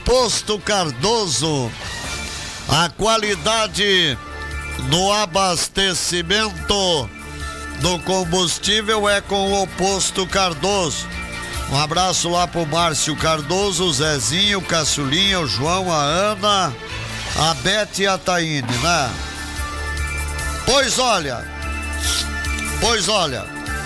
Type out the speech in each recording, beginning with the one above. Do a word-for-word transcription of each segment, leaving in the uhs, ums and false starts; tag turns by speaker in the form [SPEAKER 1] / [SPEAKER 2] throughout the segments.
[SPEAKER 1] Posto Cardoso. A qualidade no abastecimento do combustível é com o Posto Cardoso. Um abraço lá pro Márcio Cardoso, o Zezinho, o Caçulinha, o João, a Ana, a Bete e a Taíne, né? Pois olha, pois olha,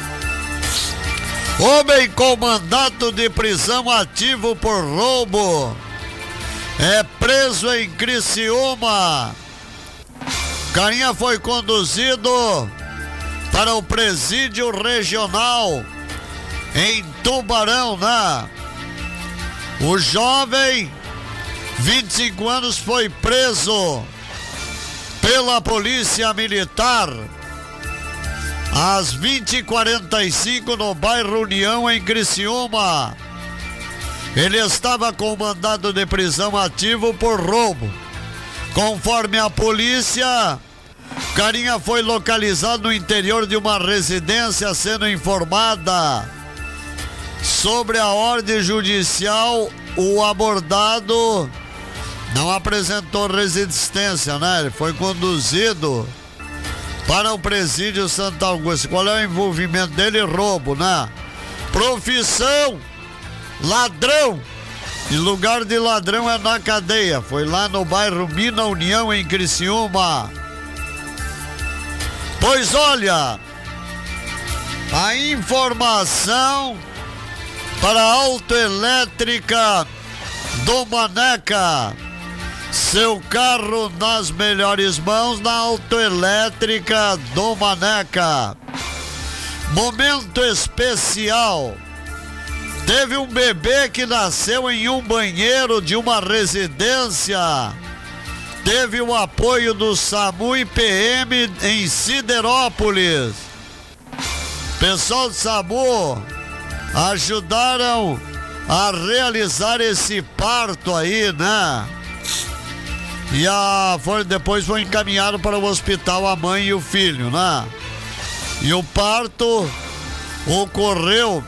[SPEAKER 1] homem com mandato de prisão ativo por roubo é preso em Criciúma. Carinha foi conduzido para o presídio regional em Tubarão, né? O jovem, vinte e cinco anos, foi preso pela polícia militar às vinte e quarenta e cinco no bairro União, em Criciúma. Ele estava com mandado de prisão ativo por roubo. Conforme a polícia, Carinha foi localizado no interior de uma residência, sendo informada sobre a ordem judicial. O abordado não apresentou resistência, né? Ele foi conduzido para o presídio Santa Augusta. Qual é o envolvimento dele? Roubo, né? Profissão: ladrão. E lugar de ladrão é na cadeia. Foi lá no bairro Mina União, em Criciúma. Pois olha, a informação para a Autoelétrica do Maneca. Seu carro nas melhores mãos na Autoelétrica do Maneca. Momento especial. Teve um bebê que nasceu em um banheiro de uma residência. Teve o apoio do SAMU e P M em Siderópolis. Pessoal do SAMU ajudaram a realizar esse parto aí, né? E a, foi, depois foi encaminhado para o hospital a mãe e o filho, né? E o parto ocorreu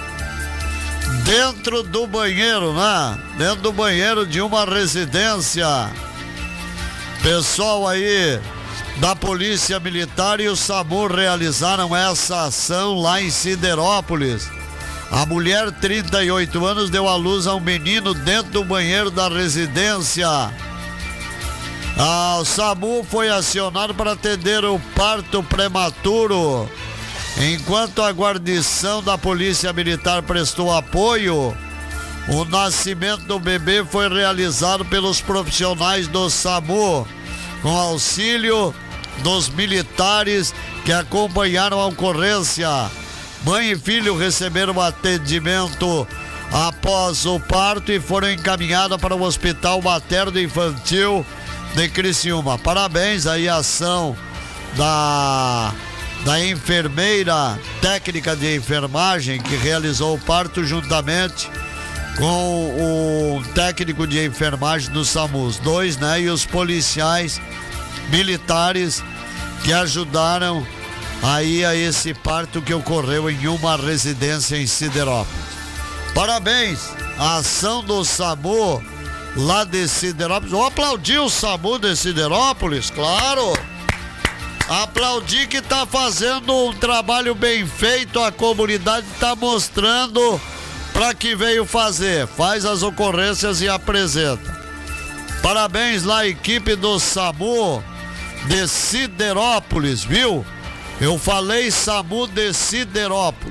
[SPEAKER 1] dentro do banheiro, né? Dentro do banheiro de uma residência. Pessoal aí da Polícia Militar e o SAMU realizaram essa ação lá em Siderópolis. A mulher, trinta e oito anos, deu à luz a um menino dentro do banheiro da residência. Ah, o SAMU foi acionado para atender o parto prematuro. Enquanto a guarnição da Polícia Militar prestou apoio, o nascimento do bebê foi realizado pelos profissionais do SAMU, com auxílio dos militares que acompanharam a ocorrência. Mãe e filho receberam atendimento após o parto e foram encaminhadas para o Hospital Materno Infantil de Criciúma. Parabéns aí à ação da, da enfermeira técnica de enfermagem que realizou o parto juntamente com o técnico de enfermagem do SAMU, os dois, né? E os policiais militares que ajudaram aí a esse parto que ocorreu em uma residência em Siderópolis. Parabéns à ação do SAMU lá de Siderópolis. Vou aplaudir o SAMU de Siderópolis, claro. Aplaudir que está fazendo um trabalho bem feito, a comunidade está mostrando para que veio fazer. Faz as ocorrências e apresenta. Parabéns lá à equipe do SAMU de Siderópolis, viu? Eu falei SAMU de Siderópolis.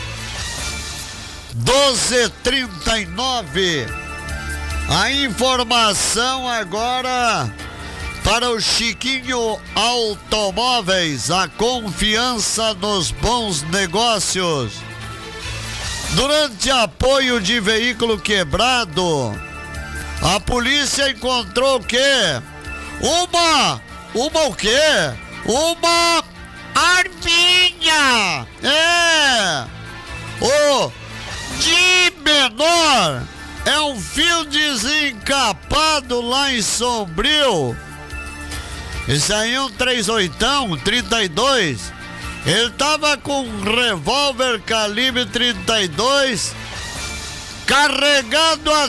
[SPEAKER 1] doze e trinta e nove. A informação agora para o Chiquinho Automóveis, a confiança nos bons negócios. Durante apoio de veículo quebrado, a polícia encontrou o quê? Uma, uma o quê? Uma arminha! É! O de menor é um fio desencapado lá em Sombrio. Esse aí é um três oitão, trinta e dois. Ele tava com um revólver calibre trinta e dois carregado a